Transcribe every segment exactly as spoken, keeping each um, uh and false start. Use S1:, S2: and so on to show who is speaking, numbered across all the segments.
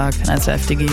S1: eins Live Digi.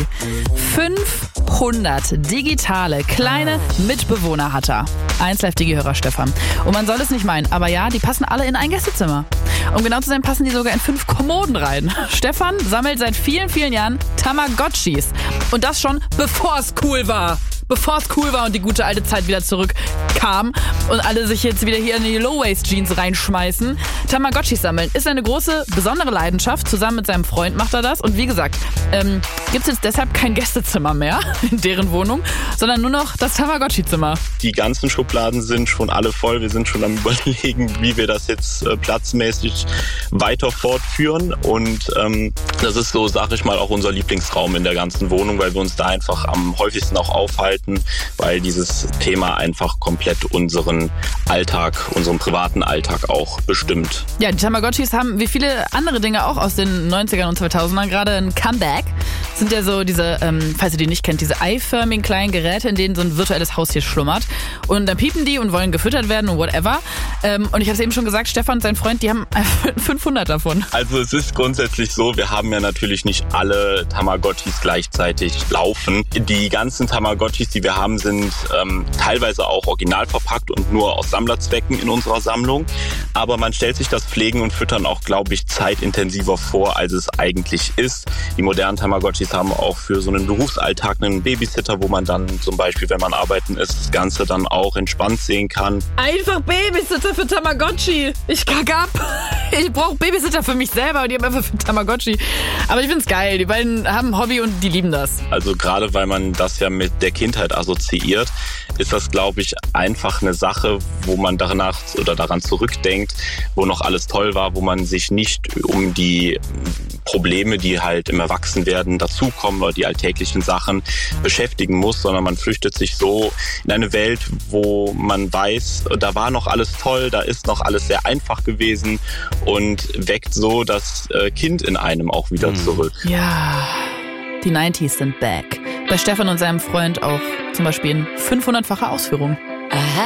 S1: fünfhundert digitale kleine Mitbewohner hat er. eins Live Digi-Hörer Stefan. Und man soll es nicht meinen, aber ja, die passen alle in ein Gästezimmer. Um genau zu sein, passen die sogar in fünf Kommoden rein. Stefan sammelt seit vielen, vielen Jahren Tamagotchis. Und das schon, bevor es cool war. Bevor es cool war und die gute alte Zeit wieder zurückkam und alle sich jetzt wieder hier in die Low-Waist-Jeans reinschmeißen. Tamagotchis sammeln ist eine große, besondere Leidenschaft. Zusammen mit seinem Freund macht er das. Und wie gesagt, ähm, gibt es jetzt deshalb kein Gästezimmer mehr in deren Wohnung, sondern nur noch das Tamagotchi-Zimmer.
S2: Die ganzen Schubladen sind schon alle voll. Wir sind schon am Überlegen, wie wir das jetzt äh, platzmäßig weiter fortführen. Und ähm, das ist so, sag ich mal, auch unser Lieblingsraum in der ganzen Wohnung, weil wir uns da einfach am häufigsten auch aufhalten, weil dieses Thema einfach komplett unseren Alltag, unseren privaten Alltag auch bestimmt.
S1: Ja, die Tamagotchis haben wie viele andere Dinge auch aus den neunzigern und zweitausendern gerade ein Comeback. Das sind ja so diese, ähm, falls ihr die nicht kennt, diese eiförmigen kleinen Geräte, in denen so ein virtuelles Haustier schlummert. Und dann piepen die und wollen gefüttert werden und whatever. Ähm, und ich habe es eben schon gesagt, Stefan und sein Freund, die haben fünfhundert davon.
S2: Also es ist grundsätzlich so, wir haben ja natürlich nicht alle Tamagotchis gleichzeitig laufen. Die ganzen Tamagotchis, die wir haben, sind ähm, teilweise auch original verpackt und nur aus Sammlerzwecken in unserer Sammlung. Aber man stellt sich das Pflegen und Füttern auch, glaube ich, zeitintensiver vor, als es eigentlich ist. Die modernen Tamagotchis haben auch für so einen Berufsalltag einen Babysitter, wo man dann zum Beispiel, wenn man arbeiten ist, das Ganze dann auch entspannt sehen kann.
S1: Einfach Babysitter für Tamagotchi. Ich kack ab. Ich brauche Babysitter für mich selber und die haben einfach für Tamagotchi. Aber ich find's geil. Die beiden haben ein Hobby und die lieben das.
S2: Also gerade weil man das ja mit der Kindheit assoziiert, ist das, glaube ich, einfach eine Sache, wo man danach oder daran zurückdenkt, wo noch alles toll war, wo man sich nicht um die Probleme, die halt im Erwachsenwerden dazukommen oder die alltäglichen Sachen beschäftigen muss, sondern man flüchtet sich so in eine Welt, wo man weiß, da war noch alles toll, da ist noch alles sehr einfach gewesen und weckt so das Kind in einem auch wieder zurück.
S1: Ja, die neunziger sind back. Bei Stefan und seinem Freund auch zum Beispiel in fünfhundertfacher Ausführung.
S3: Aha.